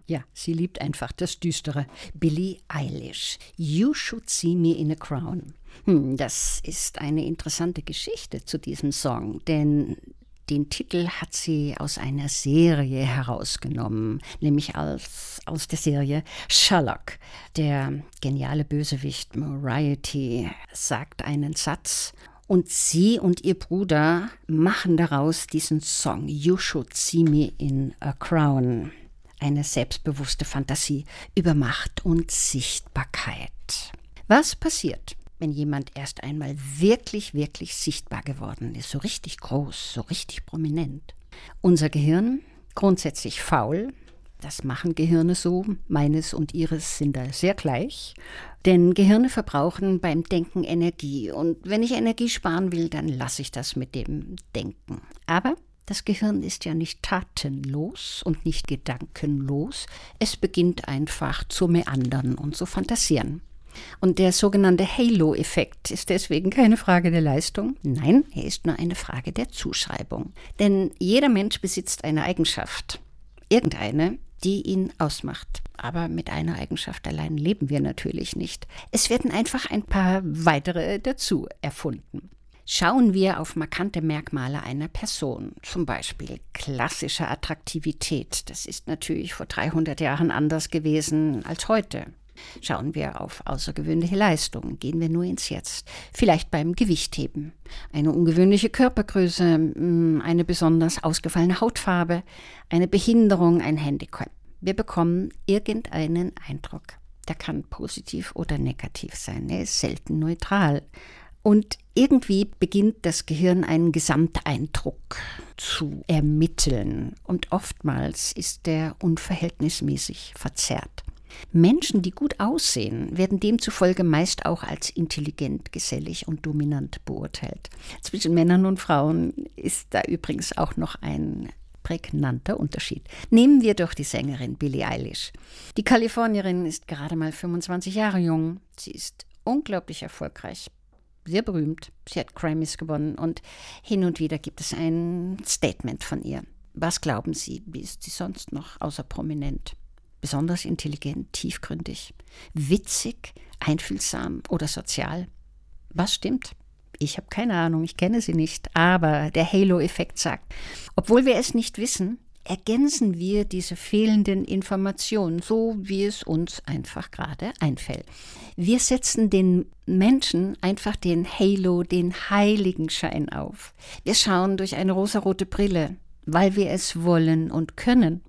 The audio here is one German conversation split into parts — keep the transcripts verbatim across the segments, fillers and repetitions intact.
Ja, sie liebt einfach das Düstere. Billie Eilish, You Should See Me in a Crown. Hm, das ist eine interessante Geschichte zu diesem Song, denn den Titel hat sie aus einer Serie herausgenommen, nämlich als, aus der Serie Sherlock. Der geniale Bösewicht Moriarty sagt einen Satz und sie und ihr Bruder machen daraus diesen Song You Should See Me in a Crown. Eine selbstbewusste Fantasie über Macht und Sichtbarkeit. Was passiert, wenn jemand erst einmal wirklich, wirklich sichtbar geworden ist, so richtig groß, so richtig prominent? Unser Gehirn, grundsätzlich faul, das machen Gehirne so, meines und ihres sind da sehr gleich, denn Gehirne verbrauchen beim Denken Energie und wenn ich Energie sparen will, dann lasse ich das mit dem Denken. Aber das Gehirn ist ja nicht tatenlos und nicht gedankenlos, es beginnt einfach zu meandern und zu fantasieren. Und der sogenannte Halo-Effekt ist deswegen keine Frage der Leistung. Nein, er ist nur eine Frage der Zuschreibung. Denn jeder Mensch besitzt eine Eigenschaft, irgendeine, die ihn ausmacht. Aber mit einer Eigenschaft allein leben wir natürlich nicht. Es werden einfach ein paar weitere dazu erfunden. Schauen wir auf markante Merkmale einer Person, zum Beispiel klassische Attraktivität. Das ist natürlich vor dreihundert Jahren anders gewesen als heute. Schauen wir auf außergewöhnliche Leistungen, gehen wir nur ins Jetzt. Vielleicht beim Gewichtheben, eine ungewöhnliche Körpergröße, eine besonders ausgefallene Hautfarbe, eine Behinderung, ein Handicap. Wir bekommen irgendeinen Eindruck. Der kann positiv oder negativ sein, er ist selten neutral. Und irgendwie beginnt das Gehirn einen Gesamteindruck zu ermitteln und oftmals ist der unverhältnismäßig verzerrt. Menschen, die gut aussehen, werden demzufolge meist auch als intelligent, gesellig und dominant beurteilt. Zwischen Männern und Frauen ist da übrigens auch noch ein prägnanter Unterschied. Nehmen wir doch die Sängerin Billie Eilish. Die Kalifornierin ist gerade mal fünfundzwanzig Jahre jung. Sie ist unglaublich erfolgreich, sehr berühmt. Sie hat Grammys gewonnen und hin und wieder gibt es ein Statement von ihr. Was glauben Sie, wie ist sie sonst noch außer prominent? Besonders intelligent, tiefgründig, witzig, einfühlsam oder sozial? Was stimmt? Ich habe keine Ahnung, ich kenne sie nicht, aber der Halo-Effekt sagt, obwohl wir es nicht wissen, ergänzen wir diese fehlenden Informationen, so wie es uns einfach gerade einfällt. Wir setzen den Menschen einfach den Halo, den Heiligenschein auf. Wir schauen durch eine rosarote Brille, weil wir es wollen und können.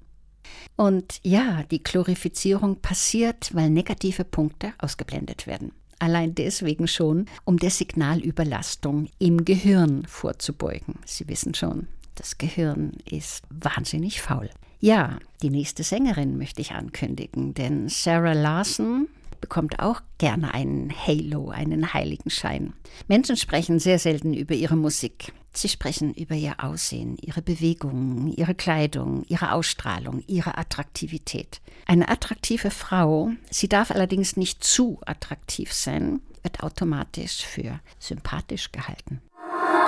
Und ja, die Glorifizierung passiert, weil negative Punkte ausgeblendet werden. Allein deswegen schon, um der Signalüberlastung im Gehirn vorzubeugen. Sie wissen schon, das Gehirn ist wahnsinnig faul. Ja, die nächste Sängerin möchte ich ankündigen, denn Sarah Larson bekommt auch gerne einen Halo, einen Heiligenschein. Menschen sprechen sehr selten über ihre Musik. Sie sprechen über ihr Aussehen, ihre Bewegungen, ihre Kleidung, ihre Ausstrahlung, ihre Attraktivität. Eine attraktive Frau, sie darf allerdings nicht zu attraktiv sein, wird automatisch für sympathisch gehalten.